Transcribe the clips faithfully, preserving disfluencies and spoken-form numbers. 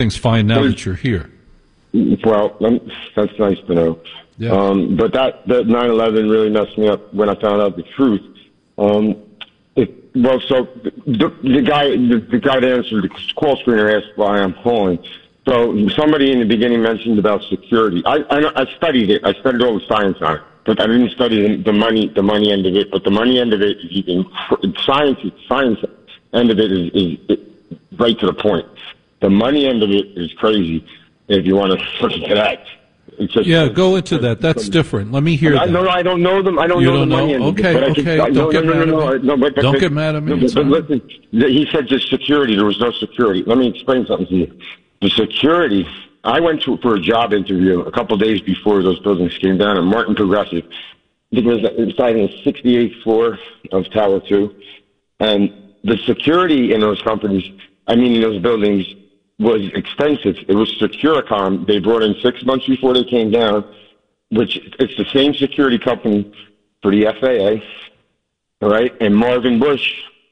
everything's fine now that you're here. Well, that's nice to know. Yeah. Um, but that, that nine eleven really messed me up when I found out the truth. Um, it, well, so the, the guy, the, the guy that answered the call screener asked why I'm calling. So somebody in the beginning mentioned about security. I, I, I studied it. I studied all the science on it, but I didn't study the, the money, the money end of it. But the money end of it, is even science, science end of it is, is, is right to the point. The money end of it is crazy. If you want to look at that. It's just, yeah, go into that. That's different. Let me hear I, that. No, I don't know them. I don't you know don't the money know? end Okay, of it. okay. Can, don't no, get no, mad no, at me. no, no, but, don't but, get mad at me. But, but listen, he said just security. There was no security. Let me explain something to you. The security, I went to for a job interview a couple of days before those buildings came down, and Martin Progressive. It was inside the sixty-eighth floor of Tower two. And the security in those companies, I mean, in those buildings, was extensive. It was Securicom. They brought in six months before they came down, which it's the same security company for the F A A, all right? And Marvin Bush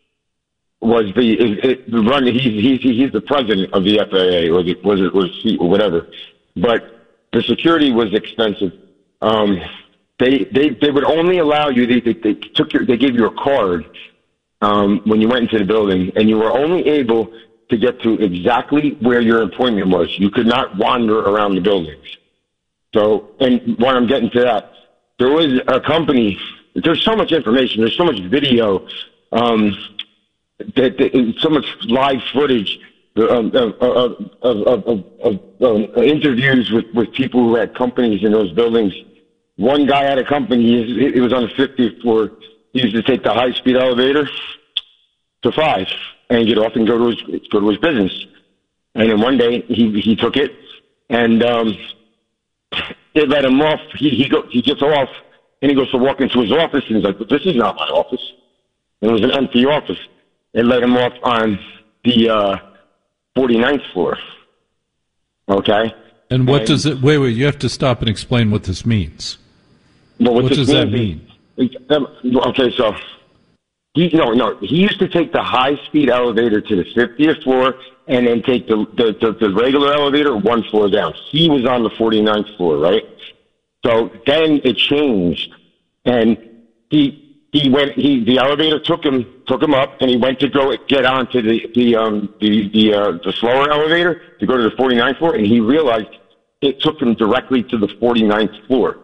was the, is, it, the run, he's, he's, he's the president of the F A A, or the, was it, was he, or whatever. But the security was expensive. Um, they, they, they would only allow you, they, they, they took your, they gave you a card, um, when you went into the building, and you were only able to get to exactly where your appointment was. You could not wander around the buildings. So, and when I'm getting to that, there was a company, there's so much information, there's so much video, um, that, that so much live footage um, of, of, of, of, of, of interviews with, with people who had companies in those buildings. One guy had a company, it was on the fiftieth floor. He used to take the high-speed elevator to five and get off and go to his, go to his business. And then one day he, he took it and, um, it let him off. He, he, go, he gets off and he goes to walk into his office and he's like, but this is not my office. And it was an empty office. It let him off on the, uh, forty-ninth floor. Okay. And what and, does it, wait, wait, you have to stop and explain what this means. Well, what, what does that mean? Um, okay, so, he, no, no, he used to take the high-speed elevator to the fiftieth floor and then take the, the, the, the regular elevator one floor down. He was on the forty-ninth floor, right? So then it changed, and he he went. He the elevator took him took him up, and he went to go get onto the the um the the uh, the slower elevator to go to the forty-ninth floor, and he realized it took him directly to the forty-ninth floor.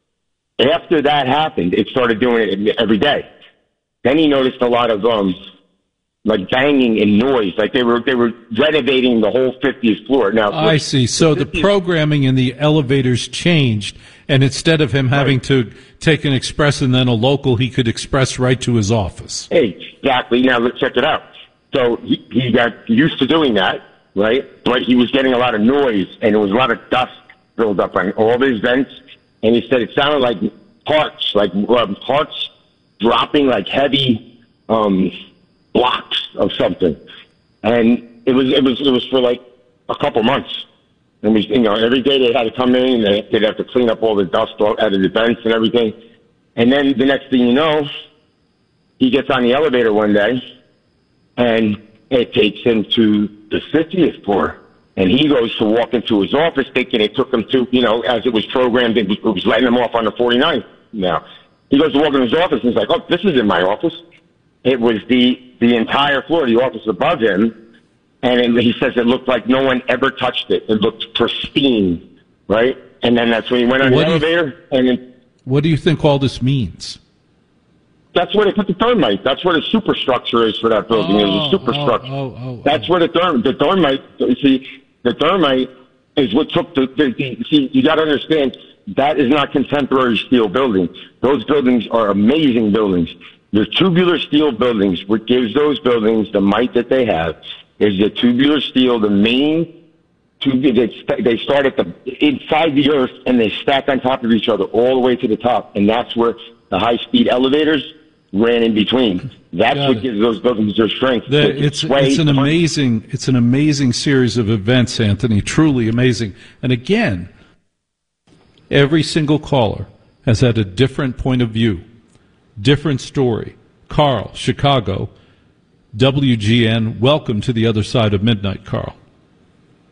After that happened, it started doing it every day. Then he noticed a lot of um, like banging and noise, like they were they were renovating the whole fiftieth floor. Now I see. So the programming in the elevators changed, and instead of him having right. to take an express and then a local, he could express right to his office. Exactly. Now let's check it out. So he, he got used to doing that, right? But he was getting a lot of noise, and there was a lot of dust built up on all his vents. And he said it sounded like parts, like um, parts dropping, like heavy um, blocks of something. And it was it was it was for like a couple months. And we, you know, every day they had to come in, and they, they'd have to clean up all the dust out of the vents and everything. And then the next thing you know, he gets on the elevator one day, and it takes him to the fiftieth floor. And he goes to walk into his office thinking it took him to, you know, as it was programmed, it was, it was letting him off on the forty-ninth now. He goes to walk in his office and he's like, oh, this is in my office. It was the, the entire floor, the office above him. And it, he says it looked like no one ever touched it. It looked pristine, right? And then that's when he went on what the elevator. You, and then, what do you think all this means? That's where they put the thermite. That's where the superstructure is for that building. Oh, There's a superstructure. Oh, oh, oh, that's oh. where the therm, the thermite, see, the thermite is what took the, the, the see, you got to understand, that is not contemporary steel building. Those buildings are amazing buildings. The tubular steel buildings, what gives those buildings the might that they have is the tubular steel, the main tubular, they, they start at the, inside the earth and they stack on top of each other all the way to the top. And that's where the high-speed elevators ran in between. That's Got what it. gives those buildings their strength. The, it's it's an amazing it's an amazing series of events, Anthony. Truly amazing. And again, every single caller has had a different point of view, different story. Carl, Chicago, W G N. Welcome to the other side of midnight, Carl.